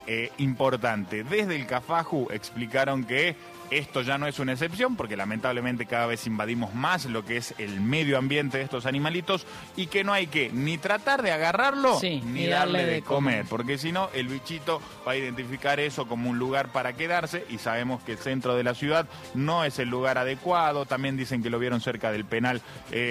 Importante. Desde el Cafaju explicaron que esto ya no es una excepción porque lamentablemente cada vez invadimos más lo que es el medio ambiente de estos animalitos y que no hay que ni tratar de agarrarlo ni darle de comer, porque si no el bichito va a identificar eso como un lugar para quedarse y sabemos que el centro de la ciudad no es el lugar adecuado. También dicen que lo vieron cerca del penal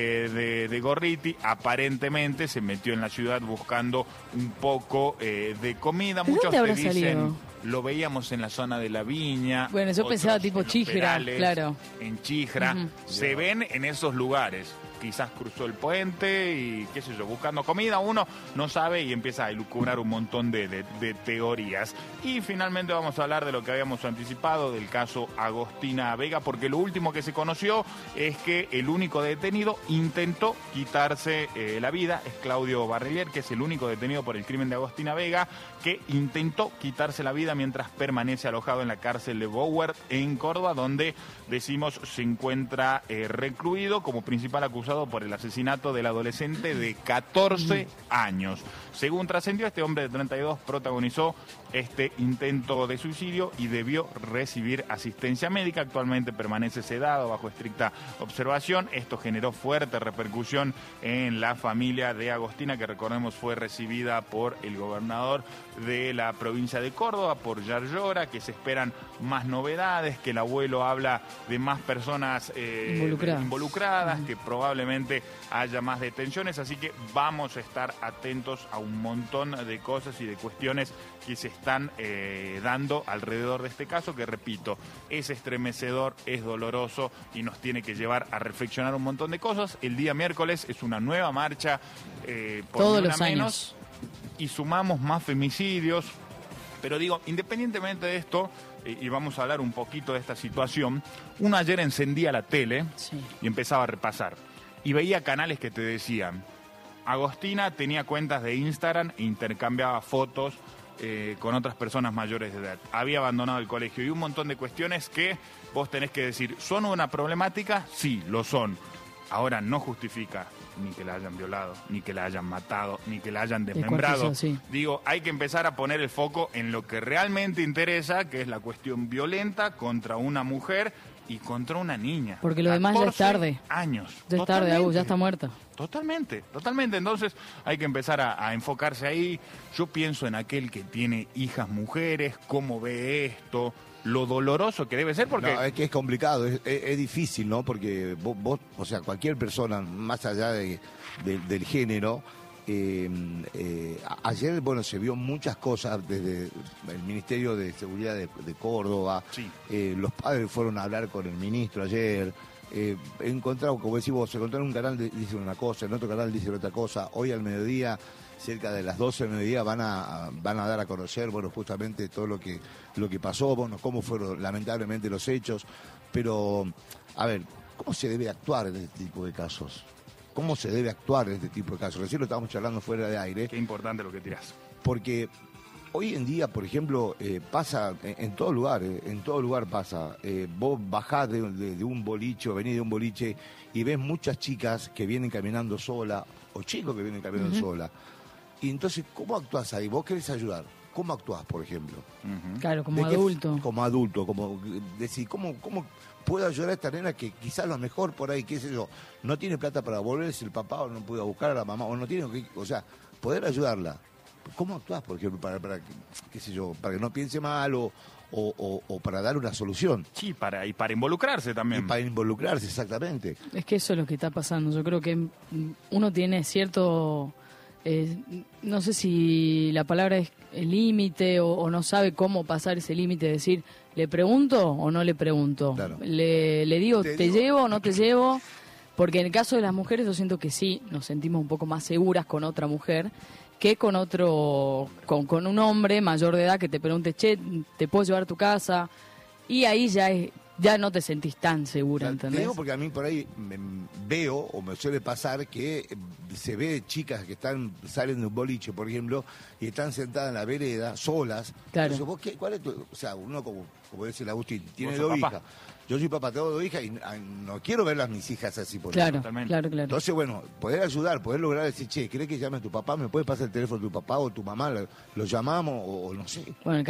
de Gorriti. Aparentemente se metió en la ciudad buscando un poco de comida. Muchos te dicen... Salido? Lo veíamos en la zona de la Viña. Bueno, yo pensaba tipo Chijra, claro. En Chijra. Se ven en esos lugares. Quizás cruzó el puente y qué sé yo, buscando comida. Uno no sabe y empieza a elucubrar un montón de teorías. Y finalmente vamos a hablar de lo que habíamos anticipado, del caso Agostina Vega, porque lo último que se conoció es que el único detenido intentó quitarse la vida. Es Claudio Barrelier, que es el único detenido por el crimen de Agostina Vega, que intentó quitarse la vida mientras permanece alojado en la cárcel de Bower en Córdoba, donde decimos se encuentra recluido como principal acusado por el asesinato del adolescente de 14 años. Según trascendió, este hombre de 32 protagonizó este intento de suicidio y debió recibir asistencia médica. Actualmente permanece sedado bajo estricta observación. Esto generó fuerte repercusión en la familia de Agostina, que recordemos fue recibida por el gobernador de la provincia de Córdoba, por Yar Llora, que se esperan más novedades, que el abuelo habla de más personas involucradas, que probablemente haya más detenciones, así que vamos a estar atentos a un montón de cosas y de cuestiones que se están dando alrededor de este caso, que repito, es estremecedor, es doloroso y nos tiene que llevar a reflexionar un montón de cosas. El día miércoles es una nueva marcha por todos los años y sumamos más femicidios, pero digo, independientemente de esto, y vamos a hablar un poquito de esta situación, uno ayer encendía la tele y empezaba a repasar y veía canales que te decían: Agostina tenía cuentas de Instagram e intercambiaba fotos con otras personas mayores de edad, había abandonado el colegio y un montón de cuestiones que vos tenés que decir, ¿son una problemática? Sí, lo son. Ahora no justifica ni que la hayan violado, ni que la hayan matado, ni que la hayan desmembrado. Digo, hay que empezar a poner el foco en lo que realmente interesa, que es la cuestión violenta contra una mujer y contra una niña. Porque lo demás ya es tarde. Años. Ya es tarde, ya está muerta. Totalmente. Entonces hay que empezar a enfocarse ahí. Yo pienso en aquel que tiene hijas mujeres, cómo ve esto, lo doloroso que debe ser, porque... No, es que es complicado, es difícil, ¿no? Porque vos, o sea, cualquier persona, más allá del género, ayer, bueno, se vio muchas cosas desde el Ministerio de Seguridad de Córdoba, los padres fueron a hablar con el ministro ayer, encontraron, como decís vos, se encontraron un canal dicen una cosa, en otro canal dicen otra cosa. Hoy al mediodía, cerca de las 12 del mediodía, van a dar a conocer, bueno, justamente todo lo que pasó, bueno, cómo fueron lamentablemente los hechos. Pero, a ver, ¿cómo se debe actuar en este tipo de casos? ¿Cómo se debe actuar en este tipo de casos? Recién lo estábamos charlando fuera de aire. Qué importante lo que tirás. Porque hoy en día, por ejemplo, pasa en todo lugar, pasa. Vos bajás de un boliche o venís de un boliche y ves muchas chicas que vienen caminando sola o chicos que vienen caminando sola. Y entonces, ¿cómo actuás ahí? Vos querés ayudar. ¿Cómo actuás, por ejemplo? Claro, como adulto. Como adulto, como decir, ¿cómo puedo ayudar a esta nena que quizás lo mejor por ahí, qué sé yo, no tiene plata para volverse el papá o no puede buscar a la mamá o no tiene, o sea, poder ayudarla? ¿Cómo actuás, por ejemplo, para qué sé yo, para que no piense mal o para dar una solución? Sí, para involucrarse también. Y para involucrarse, exactamente. Es que eso es lo que está pasando. Yo creo que uno tiene cierto... no sé si la palabra es el límite o no sabe cómo pasar ese límite, de decir, ¿le pregunto o no le pregunto? Claro. Le digo, ¿te llevo o no te llevo? Porque en el caso de las mujeres yo siento que sí, nos sentimos un poco más seguras con otra mujer que con con un hombre mayor de edad que te pregunte, che, ¿te puedo llevar a tu casa? Y ahí ya ya no te sentís tan segura, ¿entendés? Te digo porque a mí por ahí veo, o me suele pasar, que se ve chicas que salen de un boliche, por ejemplo, y están sentadas en la vereda, solas. Claro. Entonces, ¿vos ¿cuál es tu...? O sea, uno, como dice el Agustín, tiene ¿Vos sos 2 papá? hijas. Yo soy papá, tengo 2 hijas y no quiero ver a mis hijas así por Claro, eso. claro. Entonces, bueno, poder ayudar, poder lograr decir, che, ¿querés que llame a tu papá? ¿Me puede pasar el teléfono de tu papá o tu mamá? ¿Lo llamamos o no sé? Bueno,